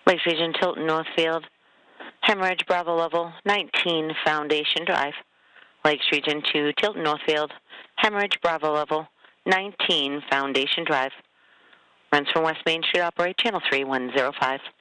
Lakes Region, Tilton Northfield, Hemorrhage Bravo Level 19 Foundation Drive. Lakes Region to Tilton Northfield, Hemorrhage Bravo Level 19 Foundation Drive. Runs from West Main Street, operate Channel 3105.